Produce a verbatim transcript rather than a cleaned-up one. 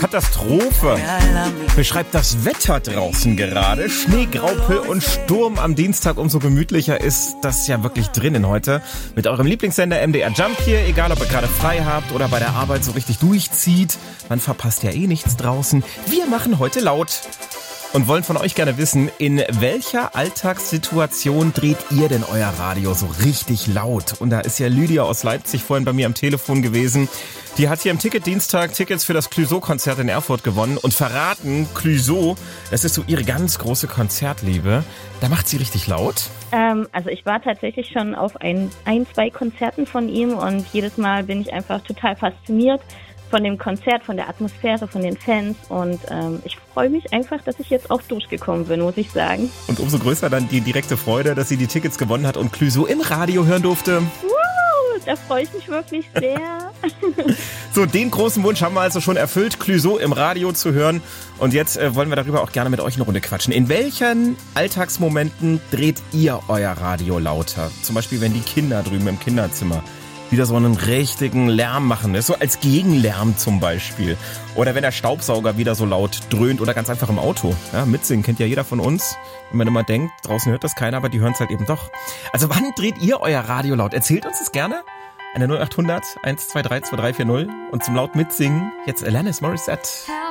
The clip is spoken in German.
Katastrophe. Beschreibt das Wetter draußen gerade. Schnee, Graupel und Sturm am Dienstag. Umso gemütlicher ist das ja wirklich drinnen heute. Mit eurem Lieblingssender M D R Jump hier. Egal, ob ihr gerade frei habt oder bei der Arbeit so richtig durchzieht. Man verpasst ja eh nichts draußen. Wir machen heute laut. Und wollen von euch gerne wissen, in welcher Alltagssituation dreht ihr denn euer Radio so richtig laut? Und da ist ja Lydia aus Leipzig vorhin bei mir am Telefon gewesen. Die hat hier im Ticketdienstag Tickets für das Clouseau-Konzert in Erfurt gewonnen und verraten, Clouseau, das ist so ihre ganz große Konzertliebe. Da macht sie richtig laut? Ähm, also ich war tatsächlich schon auf ein, ein, zwei Konzerten von ihm und jedes Mal bin ich einfach total fasziniert von dem Konzert, von der Atmosphäre, von den Fans und ähm, ich freue mich einfach, dass ich jetzt auch durchgekommen bin, muss ich sagen. Und umso größer dann die direkte Freude, dass sie die Tickets gewonnen hat und Clouseau im Radio hören durfte. Wow, da freue ich mich wirklich sehr. So, den großen Wunsch haben wir also schon erfüllt, Clouseau im Radio zu hören. Und jetzt äh, wollen wir darüber auch gerne mit euch eine Runde quatschen. In welchen Alltagsmomenten dreht ihr euer Radio lauter? Zum Beispiel, wenn die Kinder drüben im Kinderzimmer wieder so einen richtigen Lärm machen, so als Gegenlärm zum Beispiel. Oder wenn der Staubsauger wieder so laut dröhnt oder ganz einfach im Auto. Ja, mitsingen kennt ja jeder von uns. Und man immer denkt, draußen hört das keiner, aber die hören es halt eben doch. Also wann dreht ihr euer Radio laut? Erzählt uns das gerne. Eine null acht hundert eins zwei drei zwei drei vier null und zum laut mitsingen jetzt Alanis Morissette.